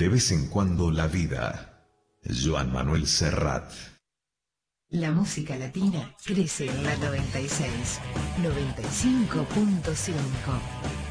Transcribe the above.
De vez en cuando la vida. Joan Manuel Serrat. La música latina crece en la 96, 95.5.